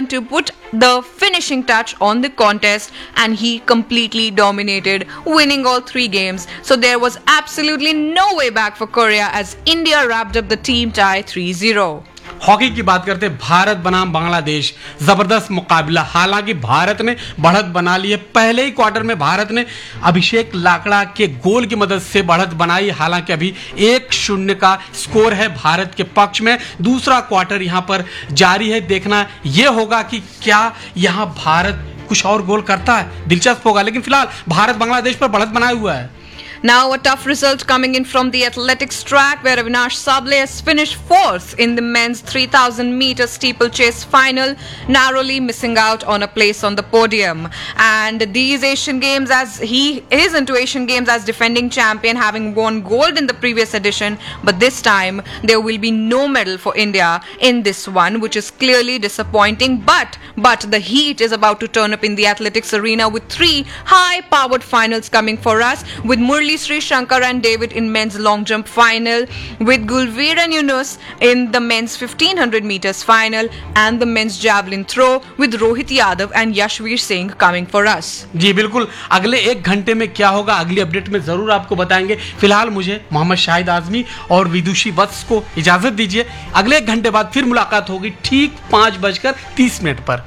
turn to put the finishing touch on the contest, and he completely dominated, winning all 3 games. So there was absolutely no way back for Korea as India wrapped up the team tie 3-0. Hockey की बात करते भारत बनाम बांग्लादेश, जबरदस्त मुकाबला। हालांकि भारत ने बढ़त बना ली है। पहले ही क्वार्टर में भारत ने अभिषेक लाकड़ा के गोल की मदद से बढ़त बनाई। हालांकि अभी 1-0 का स्कोर है भारत के पक्ष में। दूसरा क्वार्टर यहां पर जारी है। देखना यह होगा कि क्या यहां भारत कुछ और गोल करता है, दिलचस्प होगा। लेकिन फिलहाल भारत बांग्लादेश पर बढ़त बनाए हुआ है। Now a tough result coming in from the athletics track where Avinash Sable has finished 4th in the men's 3000 meter steeplechase final, narrowly missing out on a place on the podium. And these Asian Games, as he is into Asian Games as defending champion, having won gold in the previous edition, but this time there will be no medal for India in this one, which is clearly disappointing. But the heat is about to turn up in the athletics arena with 3 high-powered finals coming for us, with Murli Sri Shankar and David in men's long jump final, with Gulveer and Yunus in the men's 1500 meters final, and the men's javelin throw with Rohit Yadav and Yashveer Singh coming for us. जी बिल्कुल, अगले 1 घंटे में क्या होगा अगली update में जरूर आपको बताएंगे। फिलहाल मुझे मोहम्मद शाहिद आजमी और विदुषी वत्स को इजाजत दीजिए। अगले 1 घंटे बाद फिर मुलाकात होगी ठीक 5:30 पर।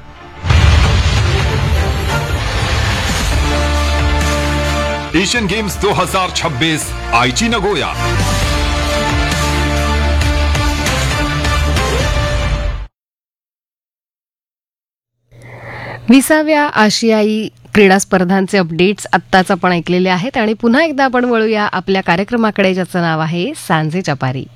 एशियन गेम्स 2026 आईची नगोया। विसाव्या आशियाई क्रीडा स्पर्धांचे अपडेट्स आत्ताच आपण ऐकलेले आहेत आणि पुन्हा एकदा आपण वळूया आपल्या कार्यक्रमाकडे, ज्याचं नाव आहे सांजेच्या पारी.